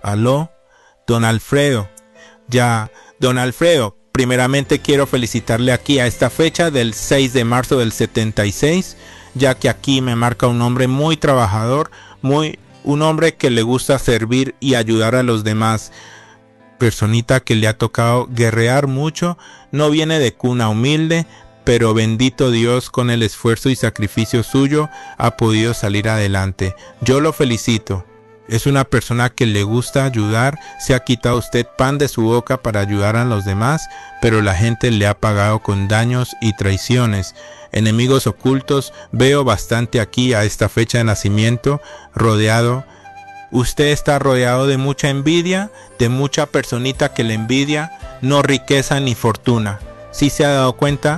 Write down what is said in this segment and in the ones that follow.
Aló, don Alfredo. Ya, don Alfredo, primeramente quiero felicitarle aquí a esta fecha del 6 de marzo del 76, ya que aquí me marca un hombre muy trabajador, un hombre que le gusta servir y ayudar a los demás. Personita que le ha tocado guerrear mucho, no viene de cuna humilde, pero bendito Dios, con el esfuerzo y sacrificio suyo ha podido salir adelante. Yo lo felicito. Es una persona que le gusta ayudar, se ha quitado usted pan de su boca para ayudar a los demás, pero la gente le ha pagado con daños y traiciones. Enemigos ocultos veo bastante aquí a esta fecha de nacimiento, rodeado. Usted está rodeado de mucha envidia, de mucha personita que le envidia, no riqueza ni fortuna. ¿Sí se ha dado cuenta?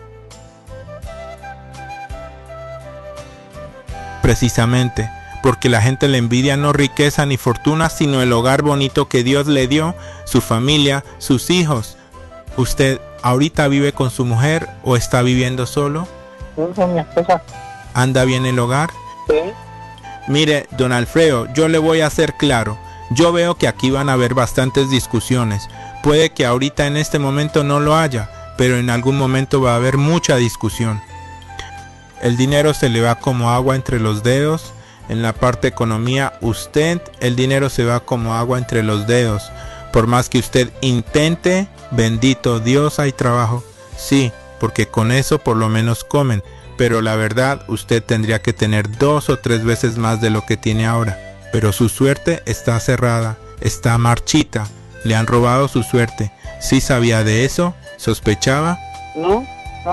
Precisamente, porque la gente le envidia no riqueza ni fortuna, sino el hogar bonito que Dios le dio, su familia, sus hijos. ¿Usted ahorita vive con su mujer o está viviendo solo? Con mi esposa. ¿Anda bien el hogar? Sí. Mire, don Alfredo, yo le voy a ser claro. Yo veo que aquí van a haber bastantes discusiones. Puede que ahorita en este momento no lo haya, pero en algún momento va a haber mucha discusión. El dinero se le va como agua entre los dedos. En la parte economía, el dinero se va como agua entre los dedos. Por más que usted intente, bendito Dios, hay trabajo. Sí, porque con eso por lo menos comen. Pero la verdad, usted tendría que tener 2 o 3 veces más de lo que tiene ahora. Pero su suerte está cerrada, está marchita. Le han robado su suerte. ¿Sí sabía de eso? ¿Sospechaba? No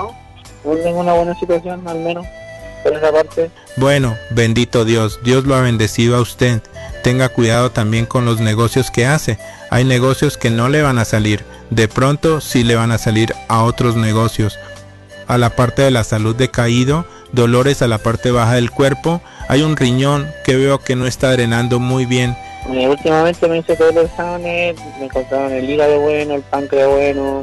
tengo una buena situación, al menos, por esa parte. Bueno, bendito Dios, Dios lo ha bendecido a usted. Tenga cuidado también con los negocios que hace. Hay negocios que no le van a salir. De pronto sí le van a salir a otros negocios. A la parte de la salud decaído, dolores a la parte baja del cuerpo. Hay un riñón que veo que no está drenando muy bien. Últimamente me hice todos los exámenes, me encontraron el hígado bueno, el páncreas bueno,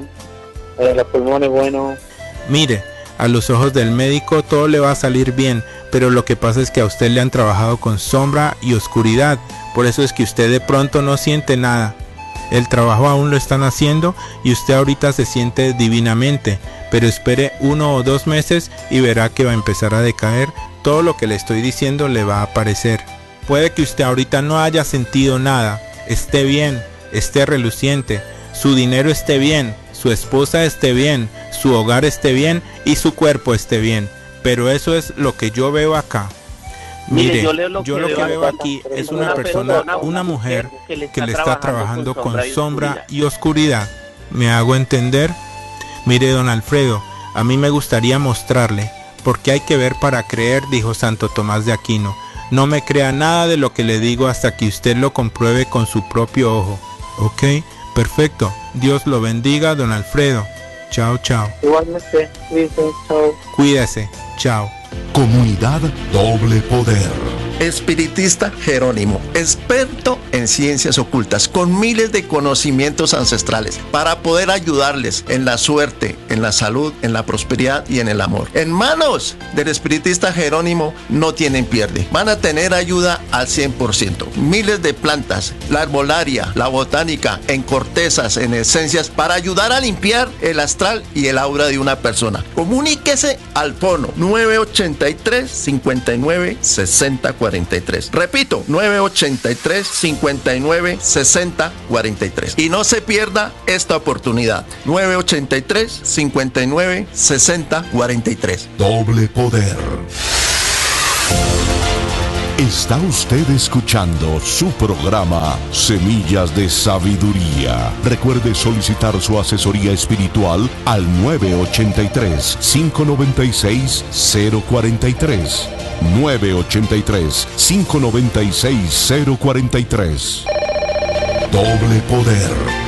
los pulmones buenos. Mire, a los ojos del médico todo le va a salir bien, pero lo que pasa es que a usted le han trabajado con sombra y oscuridad. Por eso es que usted de pronto no siente nada. El trabajo aún lo están haciendo y usted ahorita se siente divinamente, pero espere 1 o 2 meses y verá que va a empezar a decaer. Todo lo que le estoy diciendo le va a aparecer. Puede que usted ahorita no haya sentido nada, esté bien, esté reluciente, su dinero esté bien, su esposa esté bien, su hogar esté bien y su cuerpo esté bien, pero eso es lo que yo veo acá. Mire, yo lo que veo aquí es una persona, una mujer que le está trabajando con sombra y oscuridad. ¿Me hago entender? Mire, don Alfredo, a mí me gustaría mostrarle, porque hay que ver para creer, dijo Santo Tomás de Aquino. No me crea nada de lo que le digo hasta que usted lo compruebe con su propio ojo. ¿Ok? Perfecto. Dios lo bendiga, don Alfredo. Chao, chao. Igualmente, chao. Cuídese. Chao. Comunidad Doble Poder. Espiritista Jerónimo, experto en ciencias ocultas, con miles de conocimientos ancestrales, para poder ayudarles en la suerte, en la salud, en la prosperidad y en el amor. En manos del espiritista Jerónimo no tienen pierde. Van a tener ayuda al 100%. Miles de plantas, la herbolaria, la botánica, en cortezas, en esencias, para ayudar a limpiar el astral y el aura de una persona. Comuníquese al fono 983 59 60 43. Repito, 983 59 60 43. Y no se pierda esta oportunidad. 983 59 60 43. Doble Poder. Está usted escuchando su programa Semillas de Sabiduría. Recuerde solicitar su asesoría espiritual al 983 596 043. 983 596 043. Doble Poder.